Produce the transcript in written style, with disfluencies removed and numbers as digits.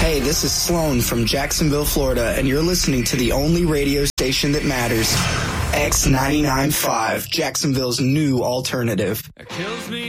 Hey, this is Sloan from Jacksonville, Florida, and you're listening to the only radio station that matters. X99.5, Jacksonville's new alternative. It kills me